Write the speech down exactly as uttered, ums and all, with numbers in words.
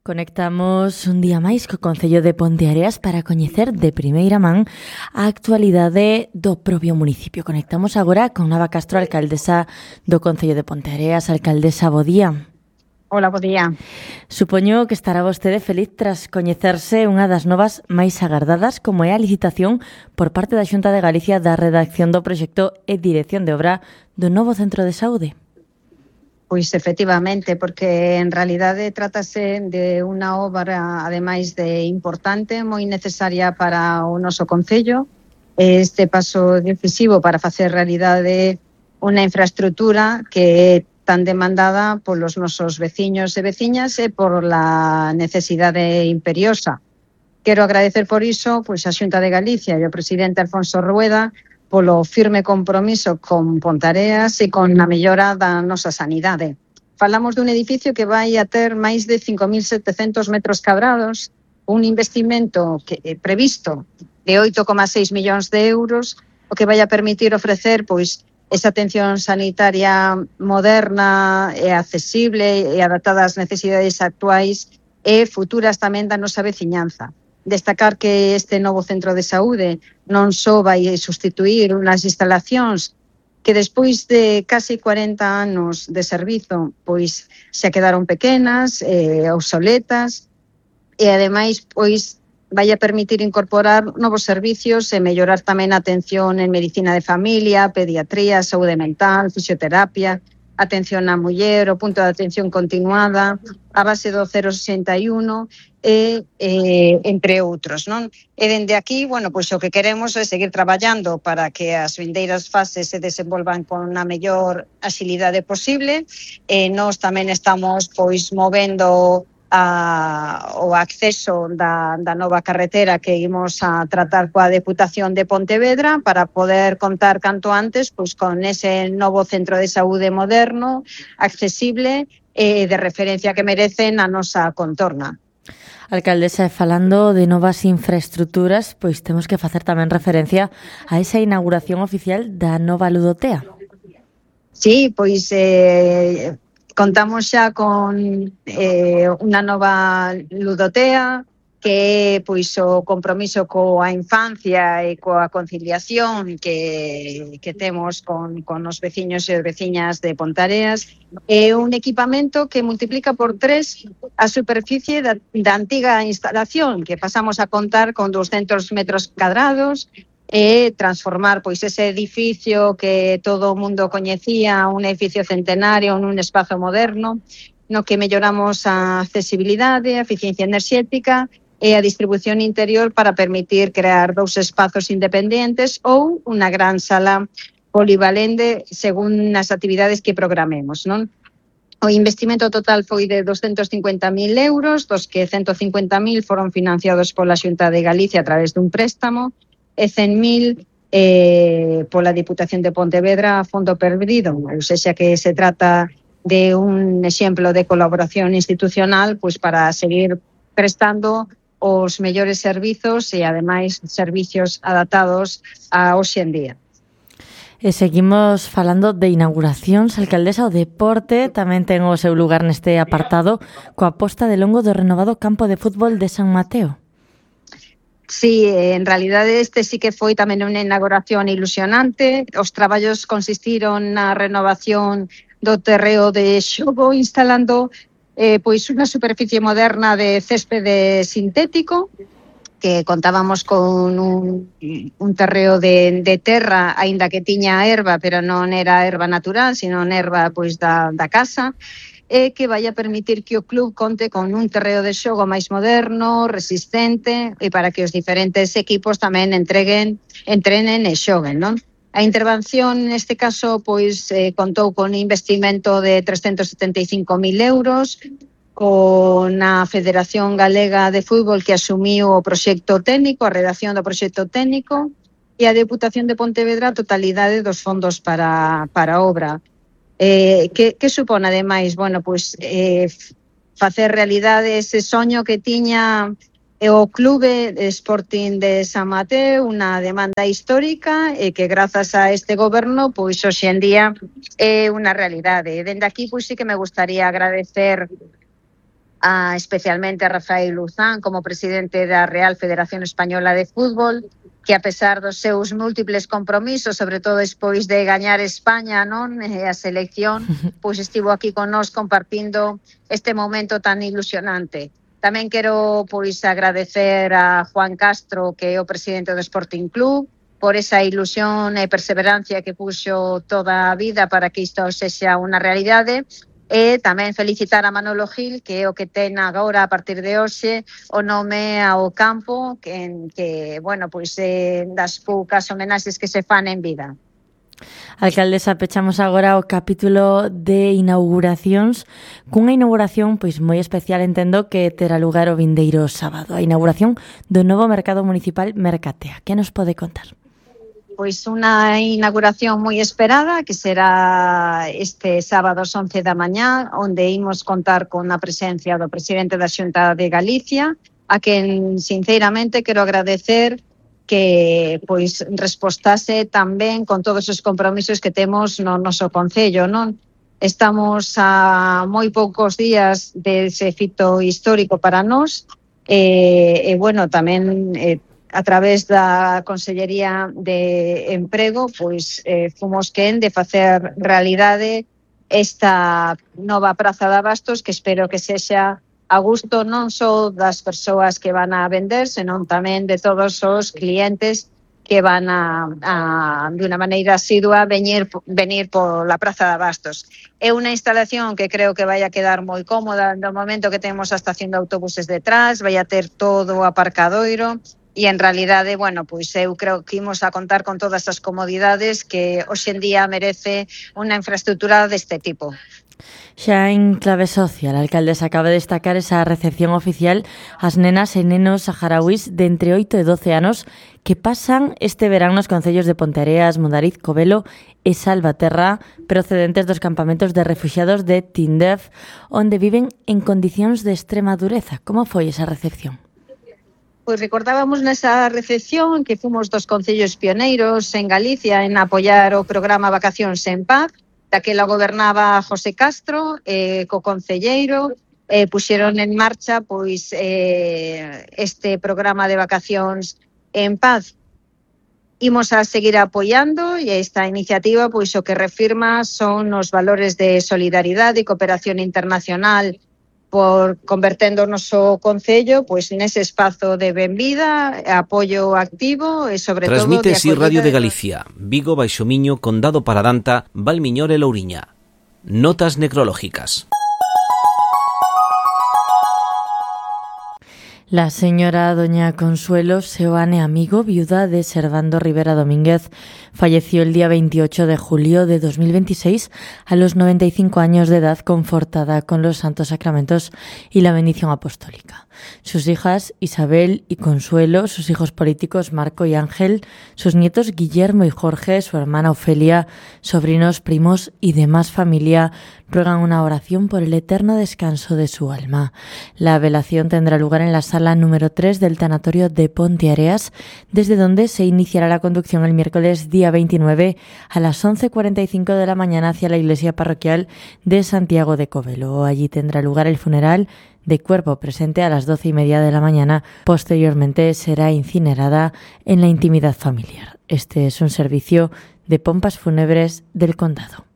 Conectamos un día máis co Concello de Ponteareas para coñecer de primeira man a actualidade do propio municipio. Conectamos agora con Nava Castro, alcaldesa do Concello de Ponteareas. Alcaldesa, bo día. Hola, bo día. Supoño que estará vostede feliz tras coñecerse unha das novas máis agardadas, como é a licitación por parte da Xunta de Galicia da redacción do proxecto e dirección de obra do novo centro de saúde. Pois efectivamente, porque en realidade trátase de unha obra, ademais de importante, moi necesaria para o noso concello. Este paso decisivo para facer realidade unha infraestructura que é tan demandada polos nosos veciños e veciñas e por la necesidade imperiosa. Quero agradecer por iso pois a Xunta de Galicia e o presidente Alfonso Rueda polo firme compromiso con Ponteareas e con a mellora da nosa sanidade. Falamos dun edificio que vai a ter máis de cinco mil setecentos metros cadrados, un investimento que é previsto de oito coma seis millóns de euros, o que vai a permitir ofrecer pois esa atención sanitaria moderna e accesible e adaptada ás necesidades actuais e futuras tamén da nosa veciñanza. Destacar que este novo centro de saúde non só vai sustituir unhas instalacións que despois de casi cuarenta anos de servizo pois xa quedaron pequenas, eh, obsoletas e ademais pois vai a permitir incorporar novos servicios e mellorar tamén a atención en medicina de familia, pediatría, saúde mental, fisioterapia, atención á muller, o punto de atención continuada, a base do cero sesenta e un e eh, entre outros, non? E dende aquí, bueno, pois o que queremos é seguir traballando para que as vindeiras fases se desenvolvan con a mellor axilidade posible. E nós tamén estamos pois movendo a, o acceso da, da nova carretera que imos a tratar coa Deputación de Pontevedra para poder contar canto antes pois con ese novo centro de saúde moderno, accesible e de referencia que merecen a nosa contorna. Alcaldesa, e falando de novas infraestructuras, pois temos que facer tamén referencia a esa inauguración oficial da nova ludotea. Sí, pois eh, contamos xa con eh, unha nova ludotea que é pois o compromiso coa infancia e coa conciliación que, que temos con, con os veciños e as veciñas de Ponteareas. É un equipamento que multiplica por tres a superficie da, da antiga instalación, que pasamos a contar con doscientos metros cadrados, e transformar pois ese edificio que todo o mundo coñecía, un edificio centenario, un espazo moderno, no que melloramos a accesibilidade, a eficiencia enerxética e a distribución interior para permitir crear dous espazos independentes ou unha gran sala polivalente según as actividades que programemos, non? O investimento total foi de doscientos cincuenta mil euros, dos que ciento cincuenta mil foron financiados pola Xunta de Galicia a través dun préstamo e cen mil eh, pola Diputación de Pontevedra a fondo perdido, ou seja que se trata de un exemplo de colaboración institucional pois para seguir prestando os mellores servizos e, ademais, servicios adaptados a hoxe en día. E seguimos falando de inauguracións, alcaldesa. O deporte tamén ten o seu lugar neste apartado coa posta de longo do renovado campo de fútbol de San Mateo. Sí, en realidade este sí que foi tamén unha inauguración ilusionante. Os traballos consistiron na renovación do terreo de xogo, instalando eh, pois unha superficie moderna de céspede sintético, que contábamos con un, un terreo de, de terra, aínda que tiña erva, pero non era erva natural, sino erva pois da, da casa, e que vai a permitir que o club conte con un terreo de xogo máis moderno, resistente, e para que os diferentes equipos tamén entreguen, entrenen e xoguen, non? A intervención, neste caso, pois eh, contou con un investimento de trescentos setenta e cinco mil euros, con a Federación Galega de Fútbol que asumiu o proxecto técnico, a redacción do proxecto técnico, e a Deputación de Pontevedra a totalidade dos fondos para, para a obra. Eh, que, que supón, ademais, bueno, pois, eh, facer realidade ese soño que tiña o Clube Sporting de San Mateo, unha demanda histórica e que grazas a este goberno pois hoxe en día é unha realidade. Dende aquí pois sí que me gustaría agradecer a, especialmente a Rafael Luzán como presidente da Real Federación Española de Fútbol, que a pesar dos seus múltiples compromisos, sobre todo despois de gañar España, non, e a selección, pois estivo aquí con nós compartindo este momento tan ilusionante. Tamén quero pois agradecer a Juan Castro, que é o presidente do Sporting Club, por esa ilusión e perseverancia que puxo toda a vida para que isto sexa unha realidade. E tamén felicitar a Manolo Gil, que é o que ten agora a partir de hoxe o nome ao campo, que, que bueno, pois é das poucas homenaxes que se fan en vida. Alcaldesa, pechamos agora o capítulo de inauguracións cunha inauguración pois moi especial, entendo, que terá lugar o vindeiro sábado, a inauguración do novo mercado municipal Mercatea. Que nos pode contar? Pois unha inauguración moi esperada que será este sábado ás once da mañá, onde imos contar con a presencia do presidente da Xunta de Galicia, a quen sinceramente quero agradecer que pois respostase tamén con todos os compromisos que temos no noso concello, non? Estamos a moi poucos días dese fito histórico para nós e, e bueno, tamén eh, a través da Consellería de Emprego, pois eh, fomos quen de facer realidade esta nova Praza de Abastos, que espero que sexa a gusto non só das persoas que van a vender, senón tamén de todos os clientes que van a, a de unha maneira asidua venir, venir por la Praza de Abastos. É unha instalación que creo que vai a quedar moi cómoda no momento que temos a estación de autobuses detrás, vai a ter todo o aparcadoiro. E, en realidade, bueno, pois eu creo que imos a contar con todas as comodidades que hoxe en día merece unha infraestructura deste tipo. Xa en clave social, a alcaldesa acaba de destacar esa recepción oficial ás nenas e nenos saharauis de entre oito e doce anos que pasan este verán nos concellos de Ponteareas, Mondariz, Covelo e Salvaterra, procedentes dos campamentos de refuxiados de Tindef, onde viven en condicións de extrema dureza. Como foi esa recepción? Pois recordábamos nesa recepción que fomos dos concellos pioneiros en Galicia en apoiar o programa Vacacións en Paz, daquela gobernaba José Castro, eh, co concelleiro, eh, puxeron en marcha pois eh, este programa de Vacacións en Paz. Imos a seguir apoiando e esta iniciativa pois o que refirma son os valores de solidaridade e cooperación internacional por convertendo o noso concello pois nese espazo de benvida, apoio activo e sobre Transmite todo de así Radio de Galicia, Vigo, Baixo Miño, Condado Paradanta, Valmiñor e Louriña. Notas necrológicas. La señora doña Consuelo Seoane Amigo, viuda de Servando Rivera Domínguez, falleció el día veintiocho de julio de dos mil veintiséis a los noventa y cinco años de edad, confortada con los santos sacramentos y la bendición apostólica. Sus hijas Isabel y Consuelo, sus hijos políticos Marco y Ángel, sus nietos Guillermo y Jorge, su hermana Ofelia, sobrinos, primos y demás familia ruegan una oración por el eterno descanso de su alma. La velación tendrá lugar en la sala número tres del tanatorio de Ponteareas, desde donde se iniciará la conducción el miércoles día veintinueve a las once cuarenta y cinco de la mañana hacia la iglesia parroquial de Santiago de Covelo. Allí tendrá lugar el funeral de cuerpo presente a las doce y media de la mañana. Posteriormente será incinerada en la intimidad familiar. Este es un servicio de pompas fúnebres del condado.